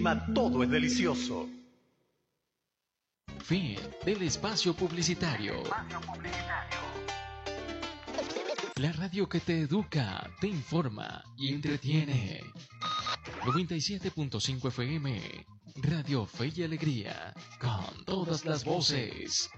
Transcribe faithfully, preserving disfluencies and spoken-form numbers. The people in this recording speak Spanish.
Lima todo es delicioso. Fin del espacio publicitario. La radio que te educa, te informa y entretiene. noventa y siete punto cinco F M, Radio Fe y Alegría, con todas las voces.